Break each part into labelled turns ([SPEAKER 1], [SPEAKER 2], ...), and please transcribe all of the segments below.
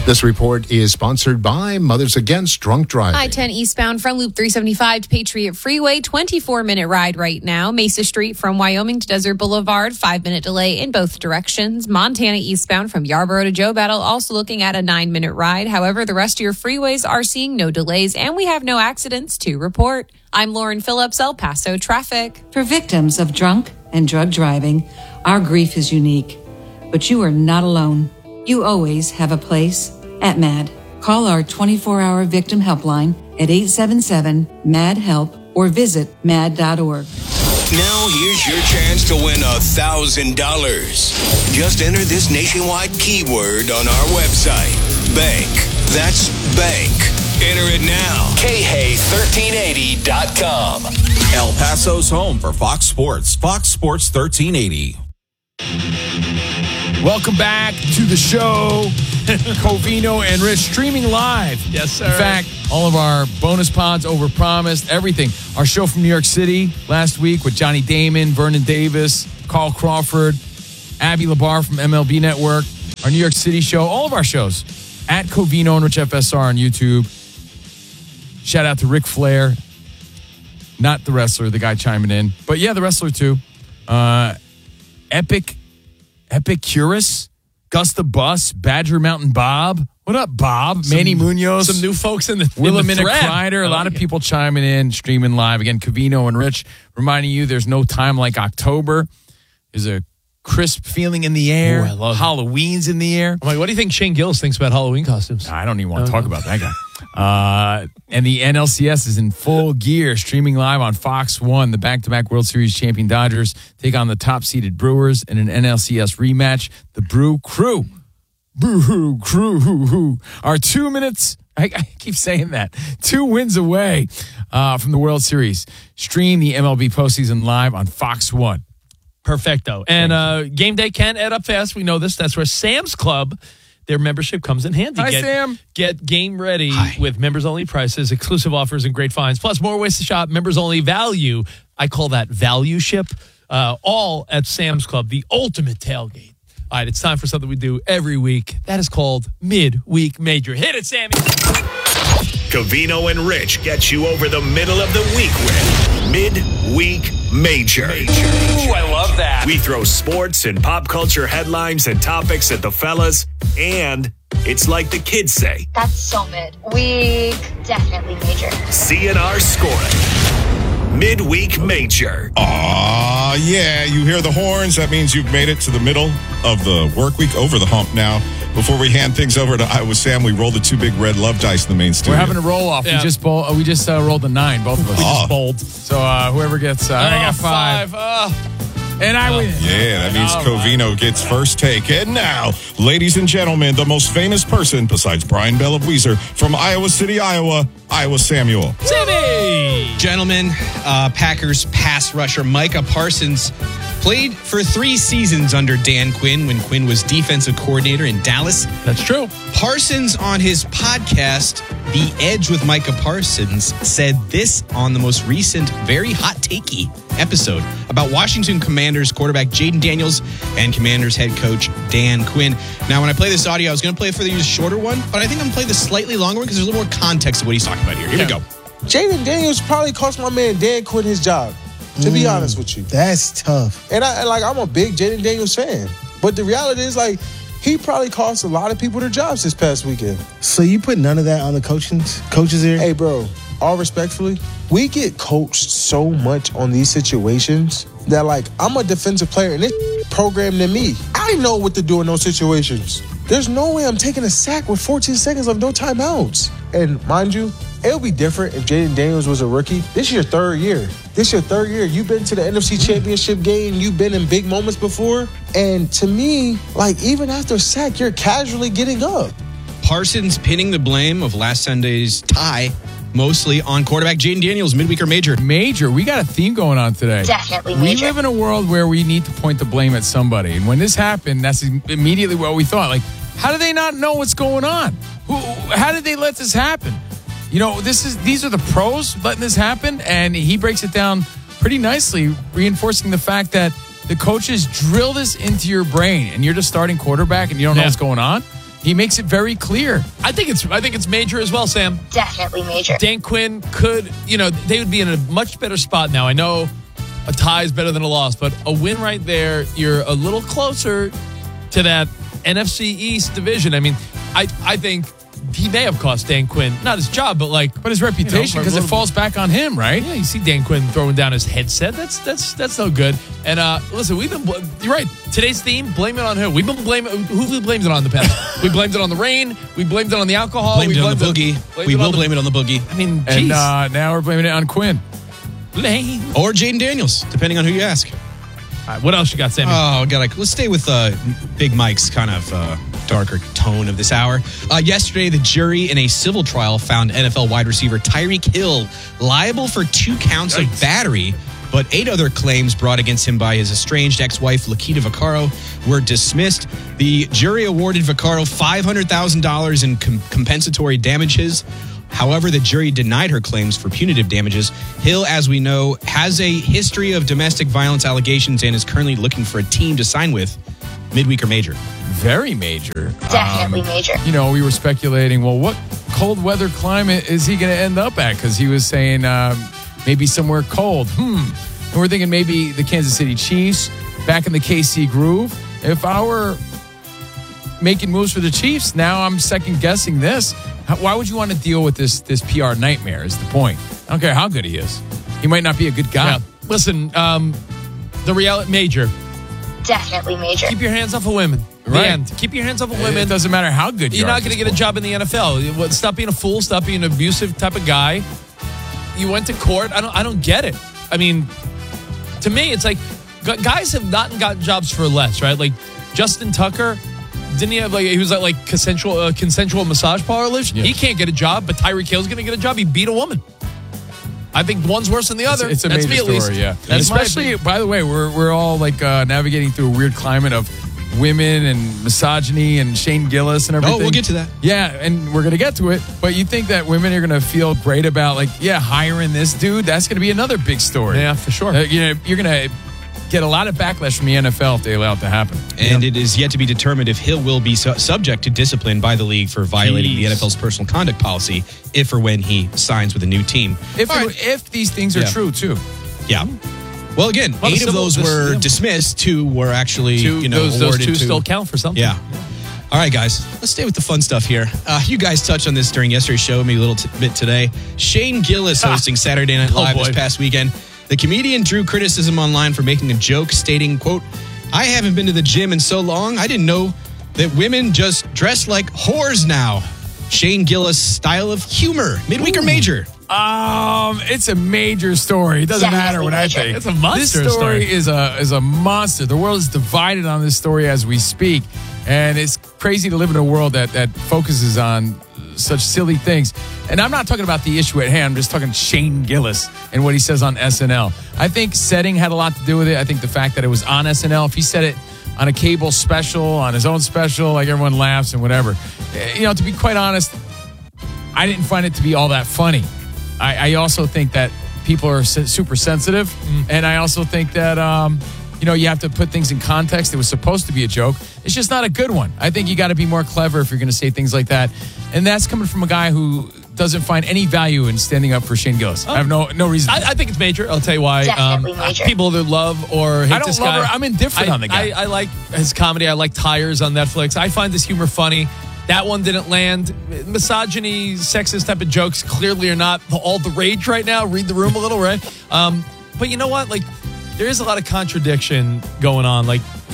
[SPEAKER 1] This report is sponsored by Mothers Against Drunk Driving.
[SPEAKER 2] I-10 eastbound from Loop 375 to Patriot Freeway, 24-minute ride right now. Mesa Street from Wyoming to Desert Boulevard, 5-minute delay in both directions. Montana eastbound from Yarborough to Joe Battle, also looking at a 9-minute ride. However, the rest of your freeways are seeing no delays, and we have no accidents to report. I'm Lauren Phillips, El Paso Traffic.
[SPEAKER 3] For victims of drunk and drug driving, our grief is unique. But you are not alone. You always have a place at MAD. Call our 24-hour victim helpline at 877-MAD-HELP or visit mad.org.
[SPEAKER 4] Now here's your chance to win $1,000. Just enter this nationwide keyword on our website. Bank. That's bank. Enter it now. KHEY1380.com.
[SPEAKER 5] El Paso's home for Fox Sports. Fox Sports 1380.
[SPEAKER 6] Welcome back to the show. Covino and Rich streaming live.
[SPEAKER 7] Yes, sir.
[SPEAKER 6] In fact, all of our bonus pods, overpromised, everything. Our show from New York City last week with Johnny Damon, Vernon Davis, Carl Crawford, Abby Labar from MLB Network. Our New York City show, all of our shows at Covino and Rich FSR on YouTube. Shout out to Ric Flair. Not the wrestler, the guy chiming in. But yeah, the wrestler too. Epicurus, Gus the Bus, Badger Mountain Bob. What up, Bob? Manny Munoz.
[SPEAKER 7] Some new folks in the
[SPEAKER 6] Willamina
[SPEAKER 7] thread.
[SPEAKER 6] Kreider. A lot of people chiming in, streaming live. Again, Covino and Rich reminding you there's no time like October. There's a crisp feeling in the air.
[SPEAKER 7] Ooh, I love it.
[SPEAKER 6] Halloween's in the air.
[SPEAKER 7] I'm like, what do you think Shane Gillis thinks about Halloween costumes?
[SPEAKER 6] I don't even want to talk about that guy. And the NLCS is in full gear, streaming live on Fox 1. The back-to-back World Series champion Dodgers take on the top-seeded Brewers in an NLCS rematch. The Brew Crew. Brew Crew are 2 minutes. I keep saying that. 2 wins away from the World Series. Stream the MLB postseason live on Fox 1.
[SPEAKER 7] Perfecto. And game day can't add up fast. We know this. That's where Sam's Club, their membership comes in handy.
[SPEAKER 6] Hi, Sam.
[SPEAKER 7] Get game ready with members-only prices, exclusive offers, and great finds. Plus, more ways to shop. Members-only value. I call that value ship. All at Sam's Club, the ultimate tailgate. All right, it's time for something we do every week. That is called Midweek Major. Hit it, Sammy.
[SPEAKER 4] Covino and Rich get you over the middle of the week with Midweek Major.
[SPEAKER 7] Ooh, I love that.
[SPEAKER 4] We throw sports and pop culture headlines and topics at the fellas, and it's like the kids say.
[SPEAKER 8] That's so mid. Week, definitely major.
[SPEAKER 4] CNR scoring. Midweek Major.
[SPEAKER 9] Aw, yeah, you hear the horns. That means you've made it to the middle of the work week, over the hump now. Before we hand things over to Iowa Sam, we rolled the 2 big red love dice in the main studio.
[SPEAKER 6] We're having a roll-off.
[SPEAKER 7] Yeah.
[SPEAKER 6] We just rolled a 9, both of us.
[SPEAKER 7] We just bowled.
[SPEAKER 6] So whoever gets... I got 5. And I win.
[SPEAKER 9] Yeah, that means
[SPEAKER 6] All
[SPEAKER 9] Covino gets first take. And now, ladies and gentlemen, the most famous person besides Brian Bell of Weezer from Iowa City, Iowa Samuel.
[SPEAKER 7] Sammy!
[SPEAKER 10] Gentlemen, Packers pass rusher Micah Parsons played for 3 seasons under Dan Quinn when Quinn was defensive coordinator in Dallas.
[SPEAKER 7] That's true.
[SPEAKER 10] Parsons on his podcast, The Edge with Micah Parsons, said this on the most recent, very hot takey episode about Washington Commanders quarterback Jaden Daniels and Commanders head coach Dan Quinn. Now, when I play this audio, I was going to play it for the shorter one, but I think I'm going to play the slightly longer one because there's a little more context of what he's talking about here. Here we go.
[SPEAKER 11] Jaden Daniels probably cost my man Dan Quinn his job, to be honest with you.
[SPEAKER 12] That's tough.
[SPEAKER 11] And I'm a big Jaden Daniels fan. But the reality is, he probably cost a lot of people their jobs this past weekend.
[SPEAKER 12] So you put none of that on the coaches here?
[SPEAKER 11] Hey, bro, all respectfully, we get coached so much on these situations that, I'm a defensive player and this programmed than me. I know what to do in those situations. There's no way I'm taking a sack with 14 seconds of no timeouts. And mind you, it would be different if Jaden Daniels was a rookie. This is your 3rd year. You've been to the NFC Championship game. You've been in big moments before. And to me, even after a sack, you're casually getting up.
[SPEAKER 10] Parsons pinning the blame of last Sunday's tie mostly on quarterback Jaden Daniels, midweek or major.
[SPEAKER 6] Major. We got a theme going on today.
[SPEAKER 8] Definitely
[SPEAKER 6] We
[SPEAKER 8] major.
[SPEAKER 6] live in a world where we need to point the blame at somebody. And when this happened, that's immediately what we thought. How do they not know what's going on? How did they let this happen? These are the pros letting this happen, and he breaks it down pretty nicely, reinforcing the fact that the coaches drill this into your brain, and you're just starting quarterback and you don't know what's going on. He makes it very clear.
[SPEAKER 7] I think it's major as well, Sam.
[SPEAKER 8] Definitely major.
[SPEAKER 7] Dan Quinn could, they would be in a much better spot now. I know a tie is better than a loss, but a win right there, you're a little closer to that NFC East division. I mean, I think he may have cost Dan Quinn, not his job, but
[SPEAKER 6] his reputation, because it falls back on him, right?
[SPEAKER 7] Yeah, you see Dan Quinn throwing down his headset. That's no good. And listen, you're right. Today's theme, blame it on who? Who we blamed it on in the past? We blamed it on the rain. We blamed it on the alcohol.
[SPEAKER 10] Blamed it on the boogie. We will blame it on the boogie.
[SPEAKER 7] I mean,
[SPEAKER 6] and now we're blaming it on Quinn.
[SPEAKER 7] Blame.
[SPEAKER 10] Or Jaden Daniels, depending on who you ask.
[SPEAKER 7] All right, what else you got, Sammy?
[SPEAKER 10] Oh, God, let's stay with Big Mike's kind of darker tone of this hour. Yesterday, the jury in a civil trial found NFL wide receiver Tyreek Hill liable for 2 counts of battery, but 8 other claims brought against him by his estranged ex-wife, Lakita Vaccaro, were dismissed. The jury awarded Vaccaro $500,000 in compensatory damages. However, the jury denied her claims for punitive damages. Hill, as we know, has a history of domestic violence allegations and is currently looking for a team to sign with. Midweek or major?
[SPEAKER 6] Very major.
[SPEAKER 8] Definitely major.
[SPEAKER 6] We were speculating, well, what cold weather climate is he going to end up at? Because he was saying maybe somewhere cold. And we're thinking maybe the Kansas City Chiefs, back in the KC groove. If I were making moves for the Chiefs, now I'm second guessing this. Why would you want to deal with this PR nightmare is the point. I don't care how good he is. He might not be a good guy.
[SPEAKER 7] Yeah. Listen, the reality, major.
[SPEAKER 8] Definitely major.
[SPEAKER 7] Keep your hands off of women.
[SPEAKER 6] Right.
[SPEAKER 7] The end. Keep your hands off of women.
[SPEAKER 6] It doesn't matter how good
[SPEAKER 7] you're not going to get a job in the NFL. Stop being a fool. Stop being an abusive type of guy. You went to court. I don't get it. I mean, to me, it's like guys have not gotten jobs for less, right? Like Justin Tucker. Didn't he have he was at consensual massage parlors? Yeah. He can't get a job, but Tyreek Hill's going to get a job. He beat a woman. I think one's worse than the other.
[SPEAKER 6] It's a
[SPEAKER 7] That's
[SPEAKER 6] major
[SPEAKER 7] me, at
[SPEAKER 6] story,
[SPEAKER 7] least.
[SPEAKER 6] yeah.
[SPEAKER 7] That's
[SPEAKER 6] especially, by the way, we're all navigating through a weird climate of women and misogyny and Shane Gillis and everything.
[SPEAKER 10] Oh, we'll get to that.
[SPEAKER 6] Yeah, and we're going to get to it. But you think that women are going to feel great about hiring this dude? That's going to be another big story.
[SPEAKER 7] Yeah, for sure.
[SPEAKER 6] You're going to get a lot of backlash from the NFL if they allow it to happen.
[SPEAKER 10] And it is yet to be determined if Hill will be subject to discipline by the league for violating the NFL's personal conduct policy if or when he signs with a new team.
[SPEAKER 6] If these things are true, too.
[SPEAKER 10] Yeah. Well, again, 8 of those were dismissed. 2 were actually, awarded.
[SPEAKER 7] Those 2 still count for something.
[SPEAKER 10] Yeah. All right, guys, let's stay with the fun stuff here. You guys touched on this during yesterday's show, maybe a little bit today. Shane Gillis hosting Saturday Night Live this past weekend. The comedian drew criticism online for making a joke stating, quote, "I haven't been to the gym in so long, I didn't know that women just dress like whores now." Shane Gillis' style of humor, midweek or major?
[SPEAKER 6] It's a major story. It doesn't matter what I think.
[SPEAKER 7] It's a monster
[SPEAKER 6] This story is a monster. The world is divided on this story as we speak. And it's crazy to live in a world that focuses on such silly things. And I'm not talking about the issue at hand. I'm just talking Shane Gillis and what he says on SNL. I think setting had a lot to do with it. I think the fact that it was on SNL, if he said it on a cable special, on his own special, everyone laughs and whatever. To be quite honest, I didn't find it to be all that funny. I also think that people are super sensitive. And I also think that, you have to put things in context. It was supposed to be a joke. It's just not a good one. I think you got to be more clever if you're going to say things like that. And that's coming from a guy who doesn't find any value in standing up for Shane Gillis. I have no reason.
[SPEAKER 7] I think it's major. I'll tell you why.
[SPEAKER 8] Definitely major.
[SPEAKER 7] People that love or hate this guy.
[SPEAKER 6] I'm indifferent on the guy.
[SPEAKER 7] I like his comedy. I like Tires on Netflix. I find this humor funny. That one didn't land. Misogyny, sexist type of jokes clearly are not all the rage right now. Read the room a little, right? But you know what? There is a lot of contradiction going on.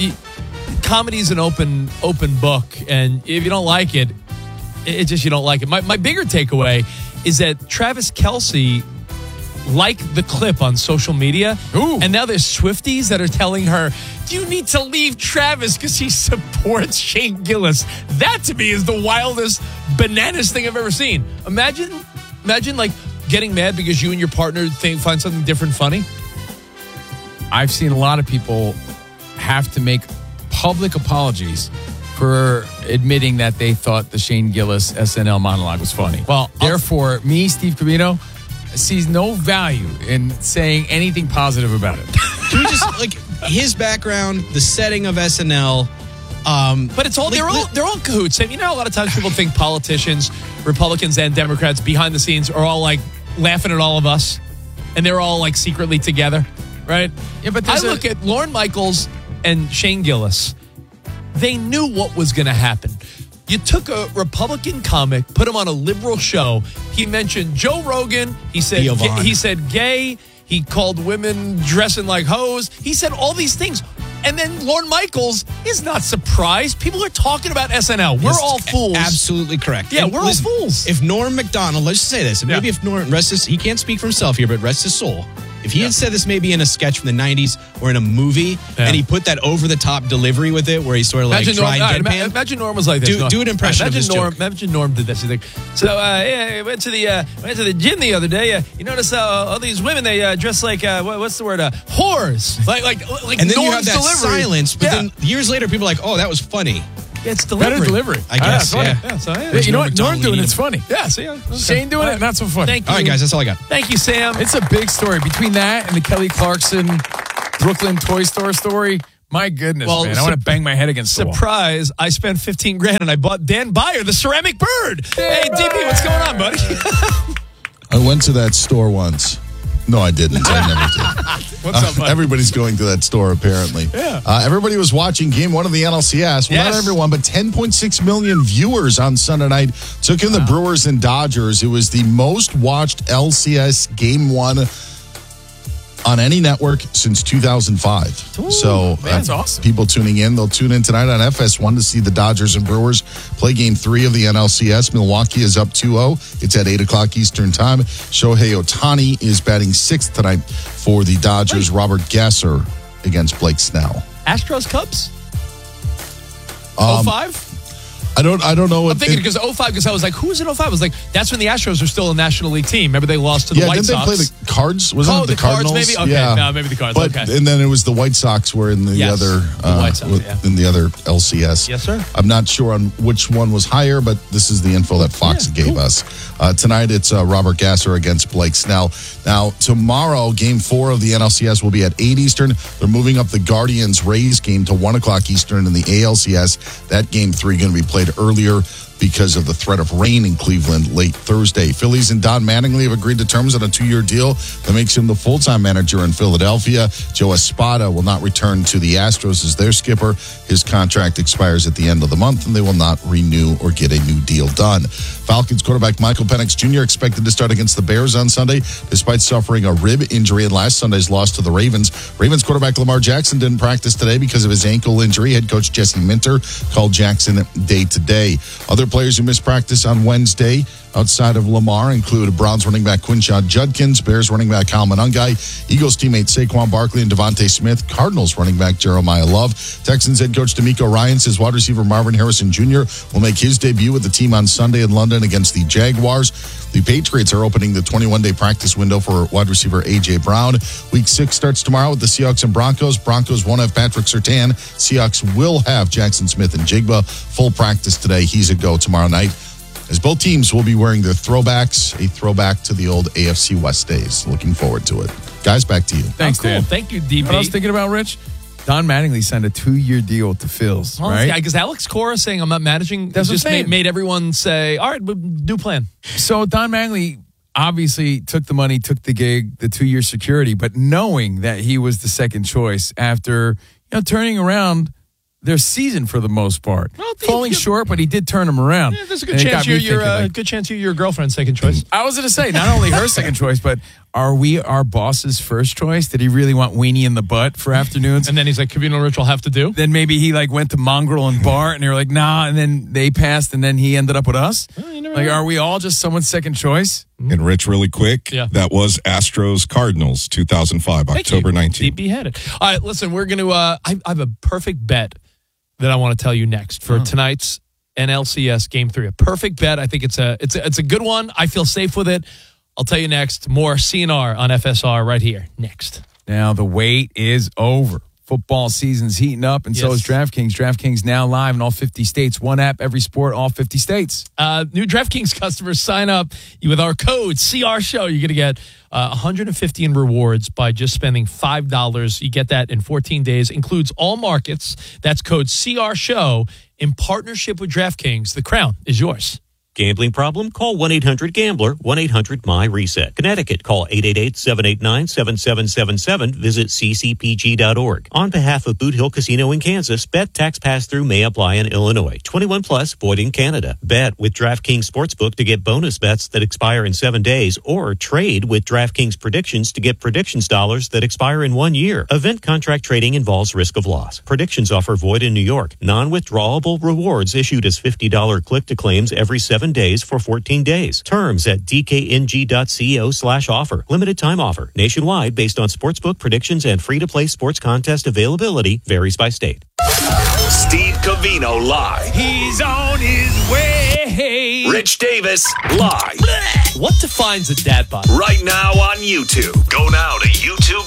[SPEAKER 7] Comedy is an open book, and if you don't like it, it's just you don't like it. My bigger takeaway is that Travis Kelce liked the clip on social media, and now there's Swifties that are telling her, you need to leave Travis because he supports Shane Gillis. That to me is the wildest, bananas thing I've ever seen. Imagine getting mad because you and your partner find something different funny.
[SPEAKER 6] I've seen a lot of people have to make public apologies for admitting that they thought the Shane Gillis SNL monologue was funny. Well, therefore, me, Steve Covino, sees no value in saying anything positive about it.
[SPEAKER 10] Can we just, his background, the setting of SNL,
[SPEAKER 7] But it's all they're all in cahoots. And you know, a lot of times people think politicians, Republicans and Democrats behind the scenes are all like laughing at all of us, and they're all like secretly together, right?
[SPEAKER 6] Yeah, but
[SPEAKER 7] I look at Lorne Michaels and Shane Gillis. They knew what was going to happen. You took a Republican comic, put him on a liberal show. He mentioned Joe Rogan. He said gay. He called women dressing like hoes. He said all these things. And then Lorne Michaels is not surprised. People are talking about SNL. We're all fools.
[SPEAKER 10] Absolutely correct.
[SPEAKER 7] Yeah, we're all fools.
[SPEAKER 10] If Norm Macdonald, let's just say this, and maybe if Norm, he can't speak for himself here, but rest his soul. If he had said this maybe in a sketch from the 90s or in a movie, and he put that over-the-top delivery with it where he sort of like tried deadpan.
[SPEAKER 7] Imagine Norm was like this.
[SPEAKER 10] Do an impression of this joke.
[SPEAKER 7] Imagine Norm did this. He's like, I went to the gym the other day. You notice all these women, they dress like, what's the word? Whores. Like
[SPEAKER 10] and then
[SPEAKER 7] Norm's
[SPEAKER 10] you have that
[SPEAKER 7] delivery.
[SPEAKER 10] silence, but then years later, people are like, oh, that was funny.
[SPEAKER 7] It's delivery.
[SPEAKER 6] Better delivery.
[SPEAKER 10] I guess.
[SPEAKER 6] You know what? Norm doing it's funny.
[SPEAKER 7] Yeah, see? Okay.
[SPEAKER 6] Shane doing it, not so funny.
[SPEAKER 7] Thank you.
[SPEAKER 10] All right, guys, that's all I got.
[SPEAKER 7] Thank you, Sam.
[SPEAKER 6] It's a big story. Between that and the Kelly Clarkson Brooklyn Toy Store story, my goodness, man. I want to bang my head against the wall.
[SPEAKER 7] Surprise, I spent $15,000 and I bought Dan Beyer, the ceramic bird. Hey, DP, what's going on, buddy?
[SPEAKER 13] I went to that store once. No, I didn't. I never did.
[SPEAKER 6] What's up, buddy?
[SPEAKER 13] Everybody's going to that store, apparently.
[SPEAKER 6] Yeah.
[SPEAKER 13] Everybody was watching Game 1 of the NLCS. Well, not everyone, but 10.6 million viewers on Sunday night took in the Brewers and Dodgers. It was the most watched LCS Game 1 on any network since 2005.
[SPEAKER 6] Ooh,
[SPEAKER 13] so
[SPEAKER 6] that's awesome.
[SPEAKER 13] People tuning in, they'll tune in tonight on FS1 to see the Dodgers and Brewers play Game 3 of the NLCS. Milwaukee is up 2-0. It's at 8 o'clock Eastern Time. Shohei Ohtani is batting 6th tonight for the Dodgers. Robert Gasser against Blake Snell.
[SPEAKER 7] Astros Cubs? 05?
[SPEAKER 13] I don't know what
[SPEAKER 7] I'm thinking because 05, because I was like, who was in 05? I was like, that's when the Astros were still a National League team. Remember they lost to the White
[SPEAKER 13] didn't
[SPEAKER 7] Sox?
[SPEAKER 13] They play the Cards? Wasn't it the Cardinals?
[SPEAKER 7] Cards maybe? Okay,
[SPEAKER 13] yeah.
[SPEAKER 7] no, maybe the Cards.
[SPEAKER 13] But,
[SPEAKER 7] okay.
[SPEAKER 13] And then it was the White Sox were in the other
[SPEAKER 7] White Sox,
[SPEAKER 13] in the other LCS.
[SPEAKER 7] Yes, sir.
[SPEAKER 13] I'm not sure on which one was higher, but this is the info that Fox gave us. Tonight it's Robert Gasser against Blake Snell. Now, tomorrow, Game 4 of the NLCS will be at 8 Eastern. They're moving up the Guardians-Rays game to 1 o'clock Eastern in the ALCS. That Game 3 going to be played earlier because of the threat of rain in Cleveland late Thursday. Phillies and Don Mattingly have agreed to terms on a 2-year deal that makes him the full-time manager in Philadelphia. Joe Espada will not return to the Astros as their skipper. His contract expires at the end of the month, and they will not renew or get a new deal done. Falcons quarterback Michael Penix Jr. expected to start against the Bears on Sunday, despite suffering a rib injury in last Sunday's loss to the Ravens. Ravens quarterback Lamar Jackson didn't practice today because of his ankle injury. Head coach Jesse Minter called Jackson day-to-day. Other players who missed practice on Wednesday outside of Lamar include Browns running back Quinshon Judkins, Bears running back Kyle Monangai, Eagles teammate Saquon Barkley and Devontae Smith, Cardinals running back Jeremiah Love. Texans head coach D'Amico Ryan says wide receiver Marvin Harrison Jr. will make his debut with the team on Sunday in London against the Jaguars. The Patriots are opening the 21-day practice window for wide receiver A.J. Brown. Week 6 starts tomorrow with the Seahawks and Broncos. Broncos won't have Patrick Surtain. Seahawks will have Jackson Smith and Jigba. Full practice today. He's a go tomorrow night, as both teams will be wearing their throwbacks, a throwback to the old AFC West days. Looking forward to it. Guys, back to you.
[SPEAKER 6] Thanks,
[SPEAKER 7] cool.
[SPEAKER 6] Dan.
[SPEAKER 7] Thank you, DP.
[SPEAKER 6] What I was thinking about, Rich? Don Mattingly signed a 2-year deal to Phil's, right?
[SPEAKER 7] Yeah, because Alex Cora saying I'm not managing
[SPEAKER 6] That's
[SPEAKER 7] just
[SPEAKER 6] what I'm
[SPEAKER 7] made everyone say, all right, new plan.
[SPEAKER 6] So Don Mattingly obviously took the money, took the gig, the 2-year security, but knowing that he was the second choice after turning around their season for the most part. Well, falling short, but he did turn them around.
[SPEAKER 7] Yeah, there's a good chance you're your girlfriend's second choice.
[SPEAKER 6] I was going to say, not only her second choice, but are we our boss's first choice? Did he really want weenie in the butt for afternoons?
[SPEAKER 7] And then he's like, Covino and Rich will have to do.
[SPEAKER 6] Then maybe he went to Mongrel and Bart, and they were like, nah, and then they passed, and then he ended up with us? Are we all just someone's second choice?
[SPEAKER 9] And Rich, really quick, that was Astros Cardinals 2005, October 19th.
[SPEAKER 7] Deep beheaded. All right, listen, we're going to, I have a perfect bet that I want to tell you next for tonight's NLCS Game 3. A perfect bet. I think it's a good one. I feel safe with it. I'll tell you next. More CNR on FSR right here. Next.
[SPEAKER 6] Now the wait is over. Football season's heating up, and so is DraftKings. DraftKings now live in all 50 states. One app, every sport, all 50 states.
[SPEAKER 7] New DraftKings customers sign up with our code CRSHOW. You're going to get $150 in rewards by just spending $5. You get that in 14 days. Includes all markets. That's code CRSHOW in partnership with DraftKings. The crown is yours.
[SPEAKER 14] Gambling problem? Call 1-800-GAMBLER, 1-800-MY-RESET. Connecticut, call 888-789-7777. Visit ccpg.org. On behalf of Boot Hill Casino in Kansas, bet tax pass-through may apply in Illinois. 21 plus, void in Canada. Bet with DraftKings Sportsbook to get bonus bets that expire in 7 days, or trade with DraftKings Predictions to get predictions dollars that expire in 1 year. Event contract trading involves risk of loss. Predictions offer void in New York. Non-withdrawable rewards issued as $50 click-to-claims every 7 days for 14 days. Terms at dkng.co/offer. Limited time offer. Nationwide based on sportsbook predictions and free-to-play sports contest availability. Varies by state.
[SPEAKER 4] Steve Covino live.
[SPEAKER 7] He's on his way.
[SPEAKER 4] Rich Davis live.
[SPEAKER 7] What defines a dad bod?
[SPEAKER 4] Right now on YouTube. Go now to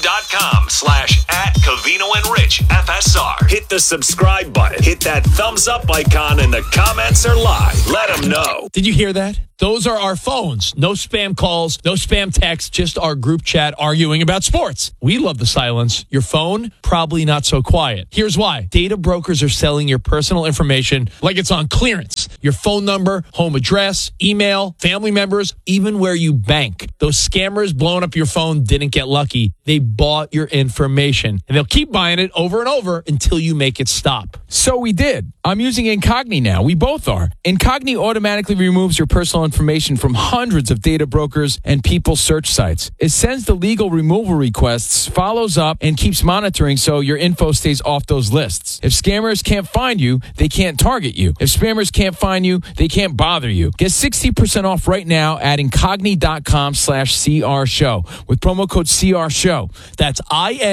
[SPEAKER 4] youtube.com/@CovinoandRich FSR. Hit the subscribe button. Hit that thumbs up icon, and the comments are live. Let them know.
[SPEAKER 7] Did you hear that? Those are our phones. No spam calls, no spam texts, just our group chat arguing about sports. We love the silence. Your phone, probably not so quiet. Here's why. Data brokers are selling your personal information like it's on clearance. Your phone number, home address, email, family members, even where you bank. Those scammers blowing up your phone didn't get lucky. They bought your information, and they'll keep buying it over and over until you make it stop.
[SPEAKER 6] So we did. I'm using Incogni now. We both are. Incogni automatically removes your personal information from hundreds of data brokers and people's search sites. It sends the legal removal requests, follows up, and keeps monitoring so your info stays off those lists. If scammers can't find you, they can't target you. If spammers can't find you, they can't bother you. Get 60% off right now at incogni.com/CRShow with promo code CRShow. That's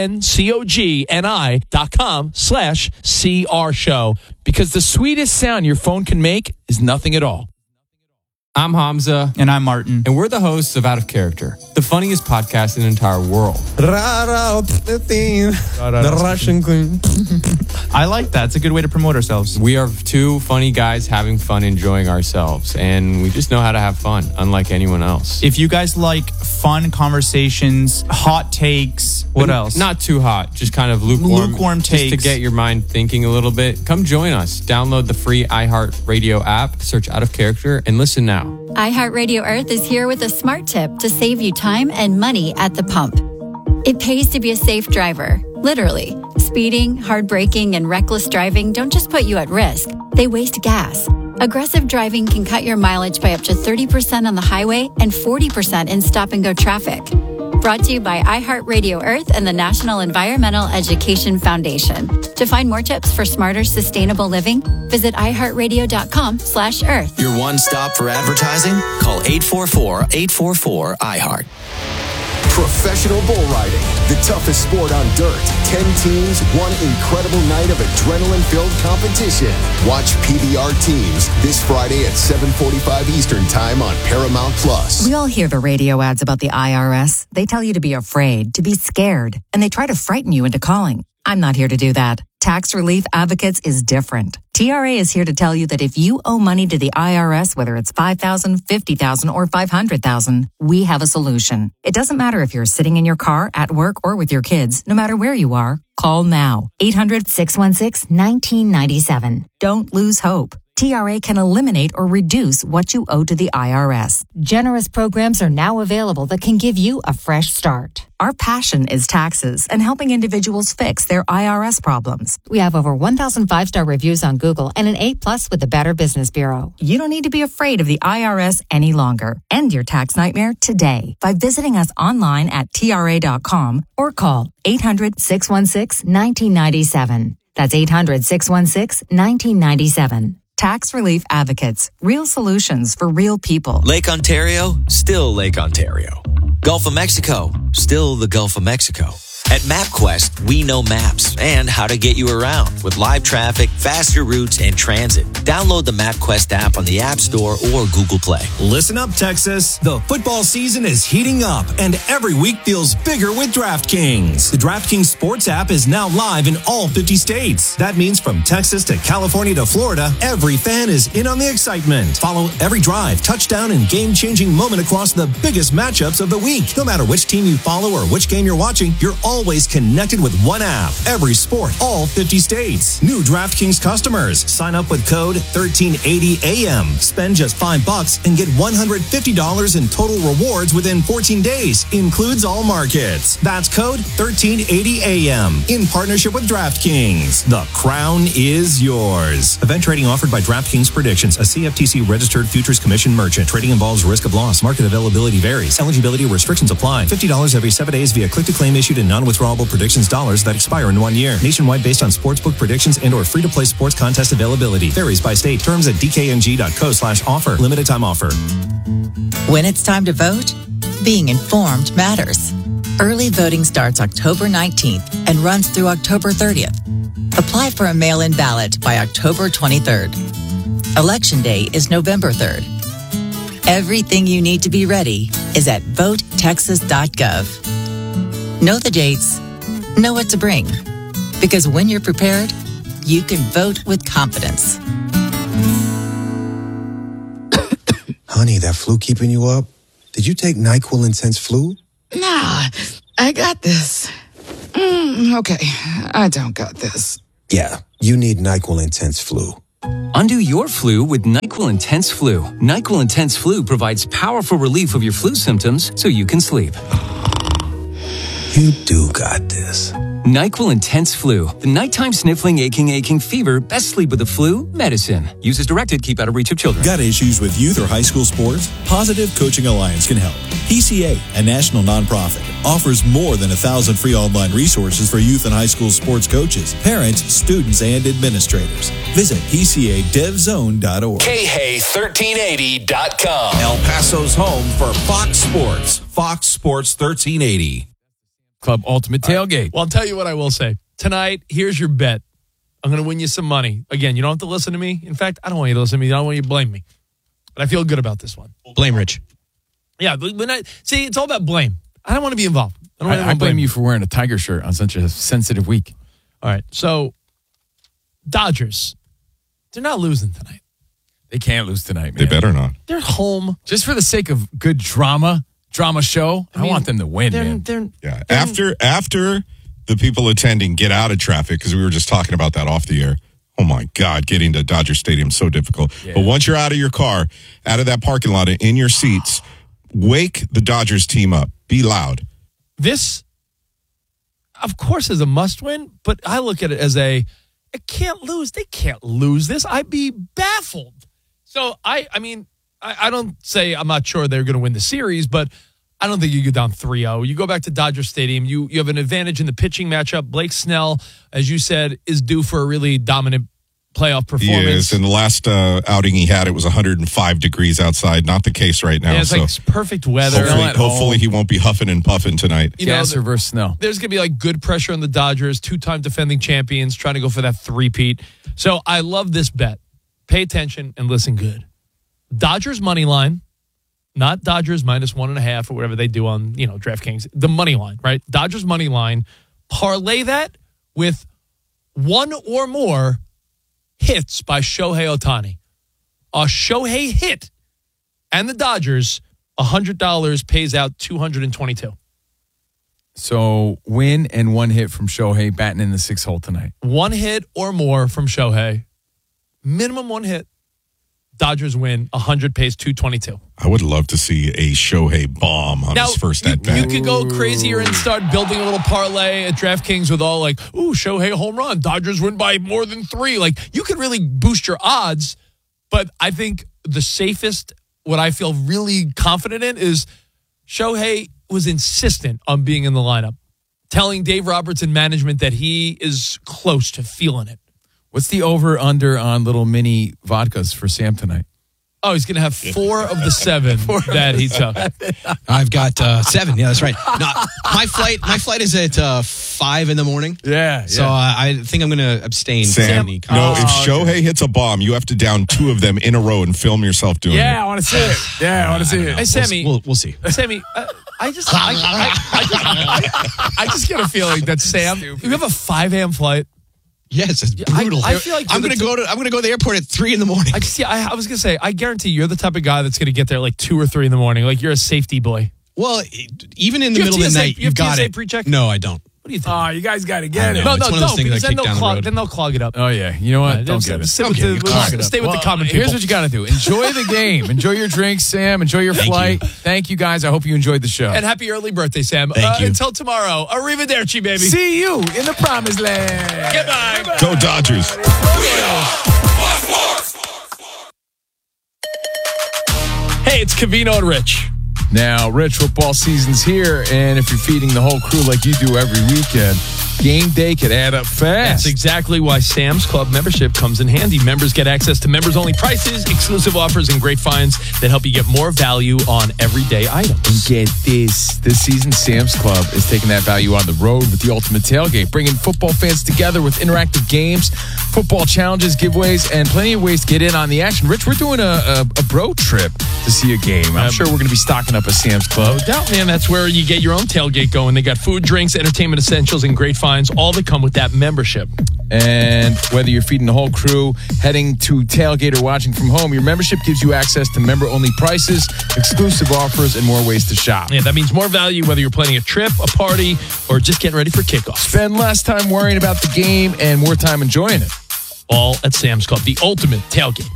[SPEAKER 6] INCOGNI.com/CRShow, because the sweetest sound your phone can make is nothing at all.
[SPEAKER 15] I'm Hamza. And I'm Martin. And we're the hosts of Out of Character, the funniest podcast in the entire world.
[SPEAKER 16] The Russian queen.
[SPEAKER 15] I like that. It's a good way to promote ourselves. We are two funny guys having fun, enjoying ourselves. And we just know how to have fun, unlike anyone else.
[SPEAKER 17] If you guys like fun conversations, hot takes, what else?
[SPEAKER 15] Not too hot, just kind of lukewarm
[SPEAKER 17] takes.
[SPEAKER 15] Just to get your mind thinking a little bit. Come join us. Download the free iHeartRadio app, search Out of Character, and listen now.
[SPEAKER 18] iHeartRadio Earth is here with a smart tip to save you time and money at the pump. It pays to be a safe driver, literally. Speeding, hard braking, and reckless driving don't just put you at risk, they waste gas. Aggressive driving can cut your mileage by up to 30% on the highway and 40% in stop-and-go traffic. Brought to you by iHeartRadio Earth and the National Environmental Education Foundation. To find more tips for smarter, sustainable living, visit iHeartRadio.com/Earth.
[SPEAKER 19] Your one stop for advertising? Call 844-844-iHeart.
[SPEAKER 20] Professional bull riding, the toughest sport on dirt. 10 teams, one incredible night of adrenaline-filled competition. Watch PBR Teams this Friday at 7:45 Eastern Time on Paramount Plus.
[SPEAKER 21] We all hear the radio ads about the IRS. They tell you to be afraid, to be scared, and they try to frighten you into calling. I'm not here to do that. Tax Relief Advocates is different. TRA is here to tell you that if you owe money to the IRS, whether it's $5,000, $50,000, or $500,000, we have a solution. It doesn't matter if you're sitting in your car, at work, or with your kids. No matter where you are, call now. 800-616-1997. Don't lose hope. TRA can eliminate or reduce what you owe to the IRS. Generous programs are now available that can give you a fresh start. Our passion is taxes and helping individuals fix their IRS problems. We have over 1,000 5-star reviews on Google and an A+ with the Better Business Bureau. You don't need to be afraid of the IRS any longer. End your tax nightmare today by visiting us online at TRA.com or call 800-616-1997. That's 800-616-1997. Tax Relief Advocates. Real solutions for real people.
[SPEAKER 19] Lake Ontario, still Lake Ontario. Gulf of Mexico, still the Gulf of Mexico.
[SPEAKER 16] At MapQuest, we know maps and how to get you around with live traffic, faster routes, and transit. Download the MapQuest app on the App Store or Google Play.
[SPEAKER 22] Listen up, Texas. The football season is heating up, and every week feels bigger with DraftKings. The DraftKings Sports app is now live in all 50 states. That means from Texas to California to Florida, every fan is in on the excitement. Follow every drive, touchdown, and game-changing moment across the biggest matchups of the week. No matter which team you follow or which game you're watching, you're always connected with one app. Every sport, all 50 states. New DraftKings customers. Sign up with code 1380AM. Spend just $5 and get $150 in total rewards within 14 days. Includes all markets. That's code 1380AM. In partnership with DraftKings. The crown is yours. Event trading offered by DraftKings Predictions, a CFTC registered futures commission merchant. Trading involves risk of loss. Market availability varies. Eligibility restrictions apply. $50 every 7 days via click-to-claim issued in non-withdrawable predictions dollars that expire in 1 year. Nationwide based on sportsbook predictions and or free-to-play sports contest availability. Varies by state. Terms at dkng.co/offer. Limited time offer.
[SPEAKER 23] When it's time to vote, being informed matters. Early voting starts October 19th and runs through October 30th. Apply for a mail-in ballot by October 23rd. Election Day is November 3rd. Everything you need to be ready is at votetexas.gov. Know the dates, know what to bring, because when you're prepared, you can vote with confidence.
[SPEAKER 24] Honey, that flu keeping you up? Did you take NyQuil Intense Flu?
[SPEAKER 25] Nah, I got this. Okay, I don't got this.
[SPEAKER 24] Yeah, you need NyQuil Intense Flu.
[SPEAKER 26] Undo your flu with NyQuil Intense Flu. NyQuil Intense Flu provides powerful relief of your flu symptoms so you can sleep.
[SPEAKER 24] You do got this.
[SPEAKER 26] NyQuil Intense Flu. The nighttime sniffling, aching fever. Best sleep with the flu medicine. Use as directed. Keep out of reach of children.
[SPEAKER 27] Got issues with youth or high school sports? Positive Coaching Alliance can help. PCA, a national nonprofit, offers more than 1,000 free online resources for youth and high school sports coaches, parents, students, and administrators. Visit PCADevZone.org.
[SPEAKER 5] KH1380.com. El Paso's home for Fox Sports. Fox Sports 1380.
[SPEAKER 6] Club Ultimate Tailgate.
[SPEAKER 7] Well, I'll tell you what I will say. Tonight, here's your bet. I'm going to win you some money. Again, you don't have to listen to me. In fact, I don't want you to listen to me. I don't want you to blame me. But I feel good about this one.
[SPEAKER 10] Blame Rich.
[SPEAKER 7] Yeah, but see, it's all about blame. I don't want to be involved.
[SPEAKER 6] I blame you for wearing a Tiger shirt on such a sensitive week.
[SPEAKER 7] All right, so Dodgers, they're not losing tonight.
[SPEAKER 6] They can't lose tonight, man.
[SPEAKER 9] They better not.
[SPEAKER 7] They're home.
[SPEAKER 6] Just for the sake of good drama show, I want them to win, man.
[SPEAKER 9] After the people attending get out of traffic, because we were just talking about that off the air. Oh, my God, getting to Dodger Stadium is so difficult. Yeah. But once you're out of your car, out of that parking lot, in your seats, wake the Dodgers team up. Be loud.
[SPEAKER 7] This, of course, is a must-win, but I look at it as it can't lose. They can't lose this. I'd be baffled. So, I don't say I'm not sure they're going to win the series, but I don't think you go down 3-0. You go back to Dodger Stadium. You have an advantage in the pitching matchup. Blake Snell, as you said, is due for a really dominant playoff performance.
[SPEAKER 9] Yes, in the last outing he had, it was 105 degrees outside. Not the case right now.
[SPEAKER 7] Yeah, it's like perfect weather.
[SPEAKER 9] Hopefully he won't be huffing and puffing tonight.
[SPEAKER 6] Gas versus Snell.
[SPEAKER 7] There's going to be like good pressure on the Dodgers, 2-time defending champions, trying to go for that three-peat. So I love this bet. Pay attention and listen good. Dodgers money line, not Dodgers minus 1.5 or whatever they do on, DraftKings. The money line, right? Dodgers money line. Parlay that with one or more hits by Shohei Ohtani. A Shohei hit and the Dodgers, $100 pays out $222.
[SPEAKER 6] So win and one hit from Shohei batting in the 6th hole tonight.
[SPEAKER 7] One hit or more from Shohei. Minimum one hit. Dodgers win. 100 pays $222.
[SPEAKER 9] I would love to see a Shohei bomb on his first at bat.
[SPEAKER 7] You could go crazier and start building a little parlay at DraftKings with all like, ooh, Shohei home run. Dodgers win by more than 3. Like, you could really boost your odds. But I think the safest, what I feel really confident in, is Shohei was insistent on being in the lineup, telling Dave Roberts and management that he is close to feeling it.
[SPEAKER 6] What's the over-under on little mini vodkas for Sam tonight?
[SPEAKER 7] Oh, he's going to have 4 of the 7 that he took.
[SPEAKER 10] I've got 7. Yeah, that's right. No, my flight is at 5 in the morning.
[SPEAKER 6] Yeah.
[SPEAKER 10] So I think I'm going to abstain.
[SPEAKER 9] Sam, if Shohei hits a bomb, you have to down 2 of them in a row and film yourself doing it.
[SPEAKER 6] Yeah, I want to see it. Yeah, I want to see it.
[SPEAKER 7] Hey, Sammy.
[SPEAKER 10] We'll see.
[SPEAKER 7] Sammy, I just get a feeling that Sam, you have a 5 a.m. flight.
[SPEAKER 10] Yes, it's brutal.
[SPEAKER 7] I feel like
[SPEAKER 10] I'm going to go to the airport at 3 in the morning.
[SPEAKER 7] I was going to say, I guarantee you're the type of guy that's going to get there like 2 or 3 in the morning. Like you're a safety boy.
[SPEAKER 10] Well, even in the middle of the night, you got it.
[SPEAKER 7] Pre-check?
[SPEAKER 10] No, I don't.
[SPEAKER 7] What do you think?
[SPEAKER 6] Oh, you guys got to get it.
[SPEAKER 7] No,
[SPEAKER 10] it's one of those things
[SPEAKER 7] because
[SPEAKER 10] that kick down the road.
[SPEAKER 7] then they'll clog it up.
[SPEAKER 6] Oh, yeah. You know what? Don't get it.
[SPEAKER 7] Stay with the common people.
[SPEAKER 6] Here's what you got to do. Enjoy the game. Enjoy your drinks, Sam. Enjoy your flight. Thank you, guys. I hope you enjoyed the show.
[SPEAKER 7] And happy early birthday, Sam.
[SPEAKER 10] Thank you.
[SPEAKER 7] Until tomorrow. Arrivederci, baby.
[SPEAKER 6] See you in the promised land.
[SPEAKER 7] Goodbye.
[SPEAKER 9] Go Dodgers.
[SPEAKER 7] Hey, it's Covino and Rich.
[SPEAKER 6] Now, Rich, football season's here, and if you're feeding the whole crew like you do every weekend, game day could add up fast.
[SPEAKER 7] That's exactly why Sam's Club membership comes in handy. Members get access to members-only prices, exclusive offers, and great finds that help you get more value on everyday items.
[SPEAKER 6] And get this. This season, Sam's Club is taking that value on the road with the Ultimate Tailgate, bringing football fans together with interactive games, football challenges, giveaways, and plenty of ways to get in on the action. Rich, we're doing a bro trip to see a game. I'm sure we're going to be stocking up at Sam's Club.
[SPEAKER 7] No doubt, man. That's where you get your own tailgate going. They got food, drinks, entertainment essentials, and great finds, all that come with that membership.
[SPEAKER 6] And whether you're feeding the whole crew, heading to tailgate, or watching from home, your membership gives you access to member-only prices, exclusive offers, and more ways to shop.
[SPEAKER 7] Yeah, that means more value whether you're planning a trip, a party, or just getting ready for kickoff.
[SPEAKER 6] Spend less time worrying about the game and more time enjoying it.
[SPEAKER 7] All at Sam's Club, the ultimate tailgate.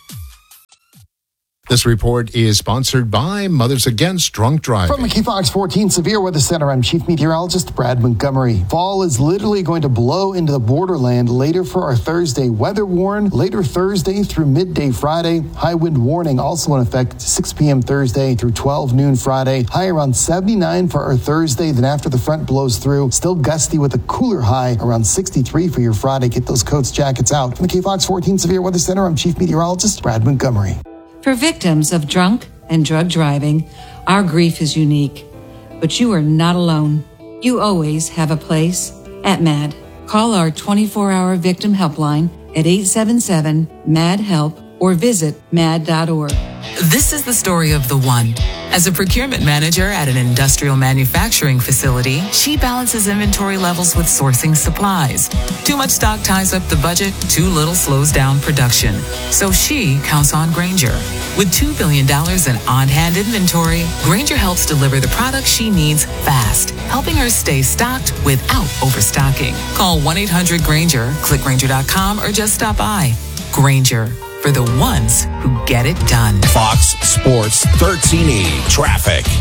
[SPEAKER 1] This report is sponsored by Mothers Against Drunk Driving.
[SPEAKER 2] From the Fox 14 Severe Weather Center, I'm Chief Meteorologist Brad Montgomery. Fall is literally going to blow into the borderland later for our Thursday. Weather warn later Thursday through midday Friday. High wind warning also in effect 6 p.m. Thursday through 12 noon Friday. High around 79 for our Thursday. Then after the front blows through, still gusty with a cooler high around 63 for your Friday. Get those coats, jackets out. From the Fox 14 Severe Weather Center, I'm Chief Meteorologist Brad Montgomery.
[SPEAKER 3] For victims of drunk and drug driving, our grief is unique. But you are not alone. You always have a place at MAD. Call our 24-hour victim helpline at 877-MAD-HELP or visit mad.org.
[SPEAKER 8] This is the story of the one. As a procurement manager at an industrial manufacturing facility, she balances inventory levels with sourcing supplies. Too much stock ties up the budget, too little slows down production. So she counts on Grainger. With $2 billion in on-hand inventory, Grainger helps deliver the products she needs fast, helping her stay stocked without overstocking. Call 1-800-GRAINGER, click Grainger.com, or just stop by. Grainger, for the ones who get it done.
[SPEAKER 5] Fox Sports 1380 Traffic.